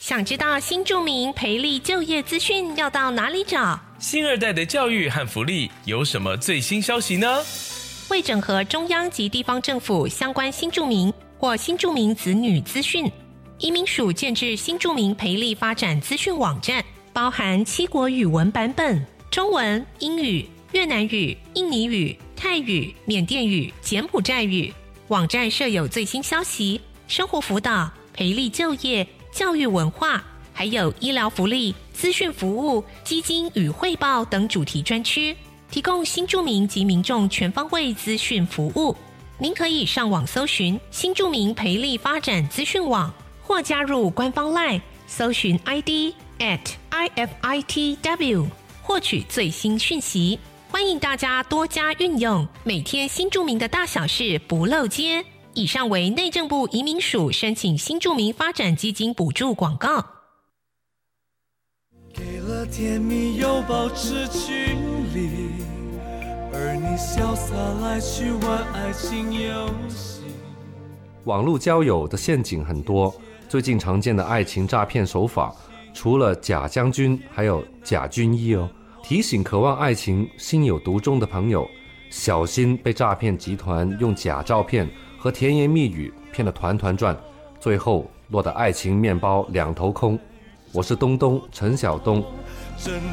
想知道新住民培力就业资讯要到哪里找？ 新二代的教育和福利有什么最新消息呢？ 为整合中央及地方政府相关新住民或新住民子女资讯，移民署建置新住民培力发展资讯网站，包含7国语文版本，中文、英语、越南语、印尼语、泰语、缅甸语、柬埔寨语。网站设有最新消息、生活辅导、培力就业、教育文化，还有医疗福利、资讯服务、基金与汇报等主题专区，提供新住民及民众全方位资讯服务。您可以上网搜寻新住民培力发展资讯网，或加入官方 LINE 搜寻 ID @IFITW 获取最新讯息。欢迎大家多加运用，每天新住民的大小事不漏接。以上为内政部移民署申请新住民发展基金补助广告。 给了甜蜜又保持距离，而你潇洒来去玩爱情游戏。 网络交友的陷阱很多，最近常见的爱情诈骗手法，除了假将军，还有假军医哦。提醒渴望爱情、心有独钟的朋友，小心被诈骗集团用假照片和甜言蜜语骗得团团转，最后落得爱情面包两头空。我是东东陈晓东。 真